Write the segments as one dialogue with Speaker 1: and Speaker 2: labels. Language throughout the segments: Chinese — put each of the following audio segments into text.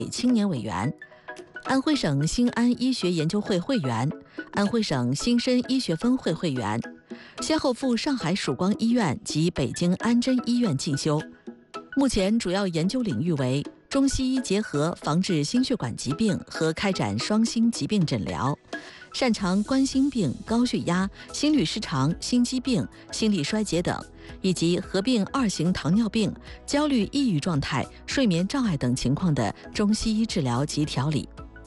Speaker 1: 青年委员、安徽省新安医学研究会会员、安徽省新生医学分会会员，先后赴上海曙光医院及北京安贞医院进修。目前主要研究领域为中西医结合防治心血管疾病和开展双心疾病诊疗，擅长冠心病、高血压、心律失常、心肌病、心力衰竭等，以及合并2型糖尿病、焦虑抑郁状态、睡眠障碍等情况的中西医治疗及调理。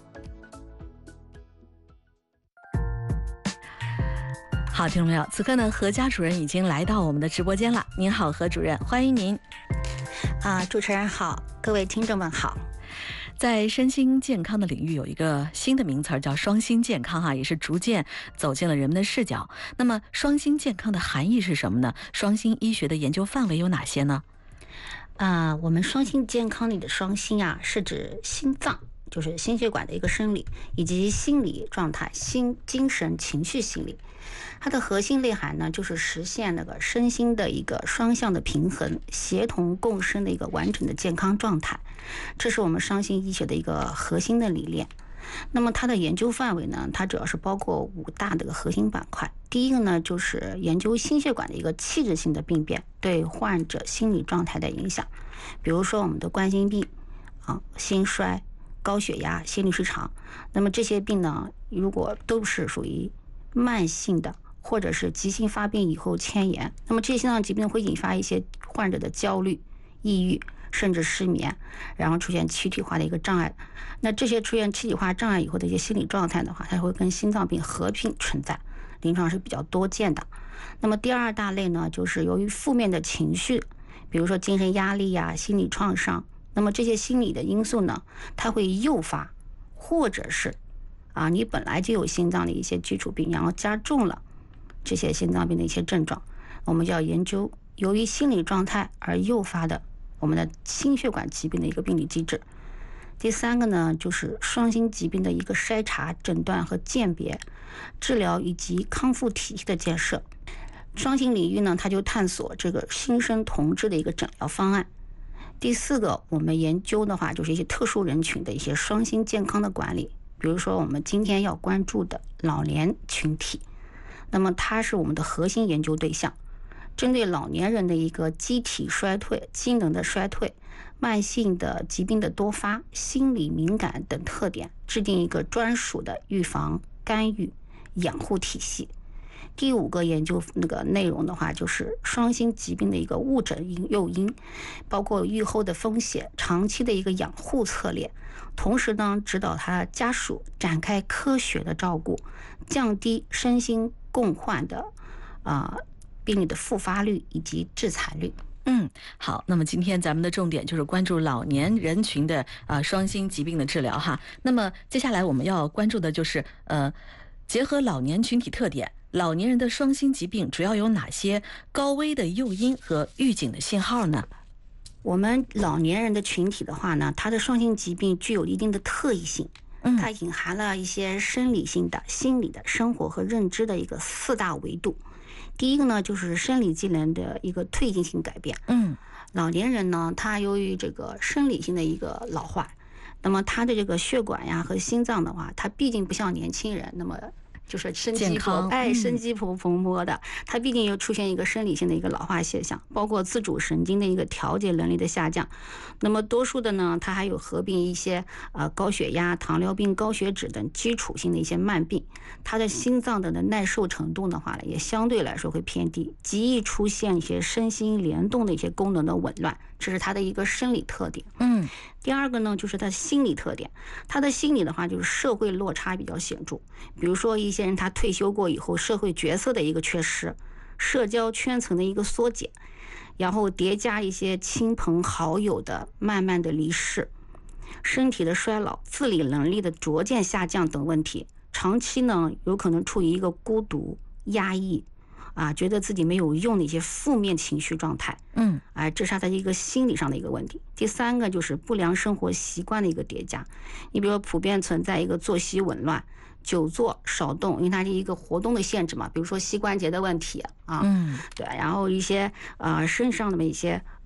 Speaker 1: 好，听众朋友，此刻呢，何佳主任已经来到我们的直播间了。您好，何主任，欢迎您。
Speaker 2: 主持人好，各位听众们好。
Speaker 1: 在身心健康的领域有一个新的名词叫双心健康也是逐渐走进了人们的视角。那么双心健康的含义是什么呢？双心医学的研究范围有哪些呢？
Speaker 2: 我们双心健康里的双心是指心脏，就是心血管的一个生理，以及心理状态、精神、情绪、心理。它的核心内涵呢，就是实现那个身心的一个双向的平衡、协同共生的一个完整的健康状态。这是我们双心医学的一个核心的理念。那么它的研究范围呢，它主要是包括5大的核心板块。第一个呢，就是研究心血管的一个器质性的病变对患者心理状态的影响，比如说我们的冠心病心衰、高血压、心律失常。那么这些病呢，如果都是属于慢性的或者是急性发病以后迁延，那么这些心脏疾病会引发一些患者的焦虑、抑郁，甚至失眠，然后出现躯体化的一个障碍。那这些出现躯体化障碍以后的一些心理状态的话，它会跟心脏病合并存在，临床是比较多见的。那么第2大类呢，就是由于负面的情绪，比如说精神压力心理创伤，那么这些心理的因素呢，它会诱发，或者是你本来就有心脏的一些基础病，然后加重了这些心脏病的一些症状，我们就要研究由于心理状态而诱发的我们的心血管疾病的一个病理机制。第3个呢，就是双心疾病的一个筛查、诊断和鉴别、治疗以及康复体系的建设。双心领域呢，它就探索这个新生同治的一个诊疗方案。第4个，我们研究的话，就是一些特殊人群的一些双心健康的管理，比如说我们今天要关注的老年群体，那么它是我们的核心研究对象，针对老年人的一个机体衰退、机能的衰退、慢性的疾病的多发、心理敏感等特点，制定一个专属的预防、干预、养护体系。第5个研究内容的话，就是双心疾病的一个误诊诱因，包括预后的风险、长期的一个养护策略，同时呢，指导他家属展开科学的照顾，降低身心共患的病例的复发率以及致残率。
Speaker 1: 好，那么今天咱们的重点就是关注老年人群的双心疾病的治疗哈。那么接下来我们要关注的就是结合老年群体特点，老年人的双心疾病主要有哪些高危的诱因和预警的信号呢？
Speaker 2: 我们老年人的群体的话呢，它的双心疾病具有一定的特异性，它隐含了一些生理性的、心理的、生活和认知的一个4大维度。第一个呢，就是生理机能的一个退行性改变。老年人呢，他由于这个生理性的一个老化，那么他的这个血管和心脏的话，它毕竟不像年轻人那么就是生机勃勃的，它毕竟又出现一个生理性的一个老化现象，包括自主神经的一个调节能力的下降。那么多数的呢，它还有合并一些高血压、糖尿病、高血脂等基础性的一些慢病，它的心脏的耐受程度的话呢，也相对来说会偏低，极易出现一些身心联动的一些功能的紊乱，这是它的一个生理特点。第2个呢，就是它的心理特点。它的心理的话，就是社会落差比较显著，比如说一些人他退休过以后，社会角色的一个缺失，社交圈层的一个缩减，然后叠加一些亲朋好友的慢慢的离世，身体的衰老、自理能力的逐渐下降等问题，长期呢有可能处于一个孤独、压抑觉得自己没有用的一些负面情绪状态。这是他的一个心理上的一个问题。第3个就是不良生活习惯的一个叠加，你比如说普遍存在一个作息紊乱、久坐少动，因为它是一个活动的限制嘛，比如说膝关节的问题对，然后一些身上的一些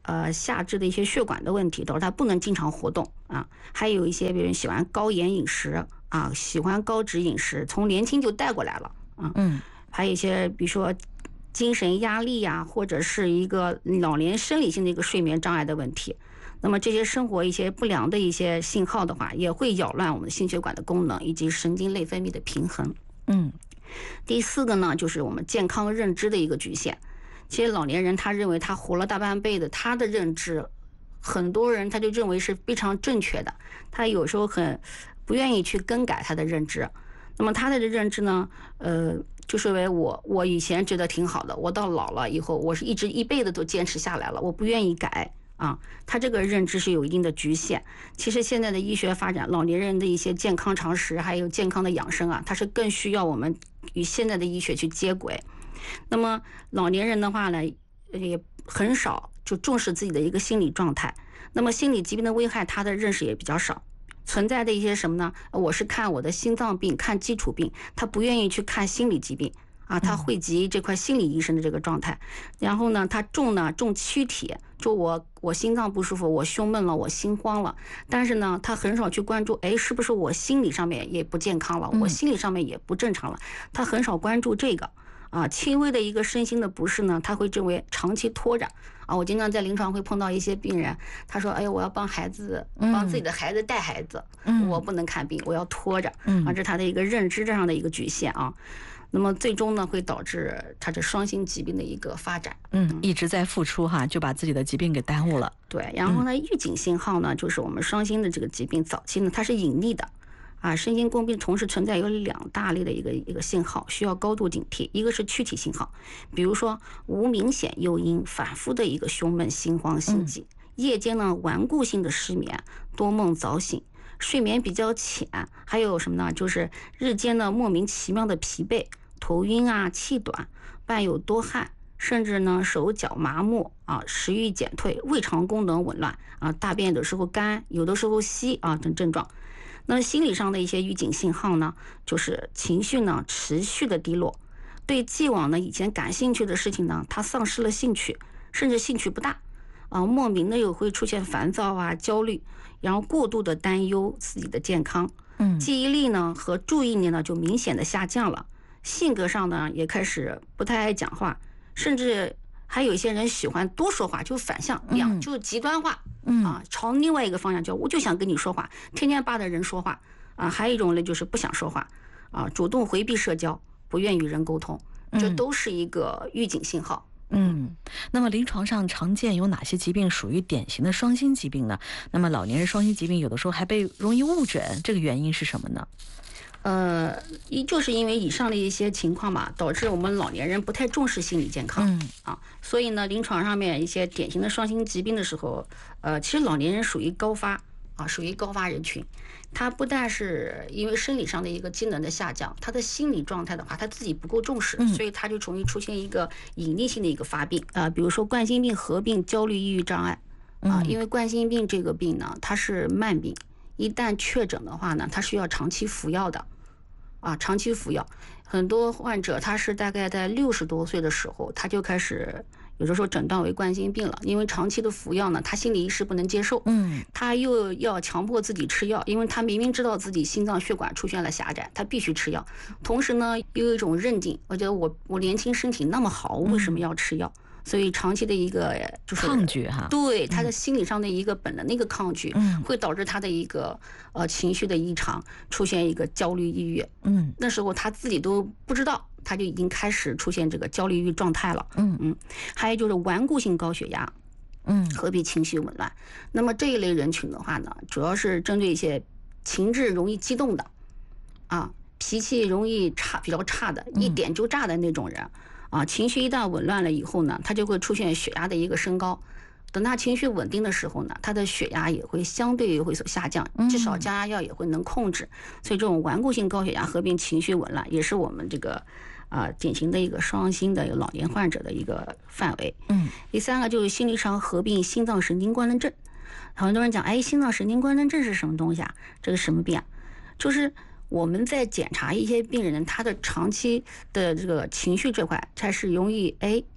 Speaker 2: 下肢的一些血管的问题，导致他不能经常活动啊。还有一些比如喜欢高盐饮食啊，喜欢高脂饮食，从年轻就带过来了啊。还有一些比如说精神压力呀，或者是一个老年生理性的一个睡眠障碍的问题。那么这些生活一些不良的一些信号的话，也会扰乱我们心血管的功能以及神经内分泌的平衡。第4个呢，就是我们健康认知的一个局限。其实老年人他认为他活了大半辈子，他的认知，很多人他就认为是非常正确的，他有时候很不愿意去更改他的认知。那么他的认知呢，就是为我以前觉得挺好的，我到老了以后，我是一辈子都坚持下来了，我不愿意改啊。他这个认知是有一定的局限。其实现在的医学发展，老年人的一些健康常识还有健康的养生啊，它是更需要我们与现在的医学去接轨。那么老年人的话呢，也很少就重视自己的一个心理状态。那么心理疾病的危害，他的认识也比较少。存在的一些什么呢？我是看我的心脏病，看基础病，他不愿意去看心理疾病啊，他讳疾这块心理医生的这个状态。然后呢，他重躯体，就我心脏不舒服，我胸闷了，我心慌了，但是呢，他很少去关注，是不是我心理上面也不健康了，我心理上面也不正常了，他很少关注这个。轻微的一个身心的不适呢，他会认为长期拖着啊。我经常在临床会碰到一些病人，他说：“我要帮自己的孩子带孩子，我不能看病，我要拖着。”这是他的一个认知上的一个局限啊。那么最终呢，会导致他这双心疾病的一个发展。
Speaker 1: 一直在付出哈，就把自己的疾病给耽误了。
Speaker 2: 对，然后呢，预警信号呢，就是我们双心的这个疾病早期呢，它是隐匿的。身心共病同时存在有2大类的一个信号，需要高度警惕。一个是躯体信号，比如说无明显诱因，反复的一个胸闷、心慌、心悸；夜间呢顽固性的失眠，多梦早醒，睡眠比较浅；还有什么呢？就是日间呢莫名其妙的疲惫、头晕啊、气短，伴有多汗，甚至呢手脚麻木啊，食欲减退，胃肠功能紊乱啊，大便有的时候干，有的时候稀啊等症状。那心理上的一些预警信号呢，就是情绪呢持续的低落，对既往呢以前感兴趣的事情呢，他丧失了兴趣，甚至兴趣不大莫名的又会出现烦躁啊、焦虑，然后过度的担忧自己的健康，记忆力呢和注意力呢就明显的下降了，性格上呢也开始不太爱讲话，甚至还有一些人喜欢多说话，就反向就极端化。朝另外一个方向我就想跟你说话，天天扒着人说话还有一种呢就是不想说话主动回避社交，不愿与人沟通，这都是一个预警信号。
Speaker 1: 那么临床上常见有哪些疾病属于典型的双心疾病呢？那么老年人双心疾病有的时候还被容易误诊，这个原因是什么呢？
Speaker 2: 就是因为以上的一些情况嘛，导致我们老年人不太重视心理健康所以呢，临床上面一些典型的双心疾病的时候，其实老年人属于高发人群，他不但是因为生理上的一个机能的下降，他的心理状态的话，他自己不够重视，所以他就容易出现一个隐匿性的一个发病比如说冠心病合并焦虑抑郁障碍因为冠心病这个病呢，它是慢病，一旦确诊的话呢，它需要长期服药的长期服药，很多患者他是大概在60多岁的时候，他就开始有的时候诊断为冠心病了，因为长期的服药呢，他心理医师不能接受，他又要强迫自己吃药，因为他明明知道自己心脏血管出现了狭窄，他必须吃药，同时呢，又有一种认定，我觉得我年轻身体那么好，为什么要吃药？所以长期的一个就是
Speaker 1: 抗拒
Speaker 2: 对他的心理上的一个本能的一个抗拒，会导致他的一个情绪的异常，出现一个焦虑抑郁。那时候他自己都不知道，他就已经开始出现这个焦虑抑郁状态了。还有就是顽固性高血压，合并情绪紊乱。那么这一类人群的话呢，主要是针对一些情志容易激动的脾气容易比较差的，一点就炸的那种人。情绪一旦紊乱了以后呢，他就会出现血压的一个升高。等他情绪稳定的时候呢，他的血压也会相对会所下降，至少降压药也会能控制。所以这种顽固性高血压合并情绪紊乱，也是我们这个典型的一个双心的老年患者的一个范围。第3个就是心理上合并心脏神经官能症。很多人讲，心脏神经官能症是什么东西啊？这个什么病就是我们在检查一些病人他的长期的这个情绪这块，他是容易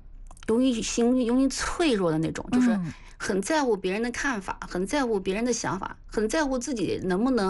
Speaker 2: 容易脆弱的那种，就是很在乎别人的看法，很在乎别人的想法，很在乎自己能不能